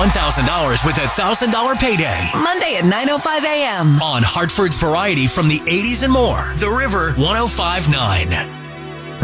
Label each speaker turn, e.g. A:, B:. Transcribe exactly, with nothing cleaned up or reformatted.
A: one thousand dollars with a one thousand dollars payday.
B: Monday at nine oh five a.m.
A: On Hartford's Variety from the eighties and more. The River one oh five point nine.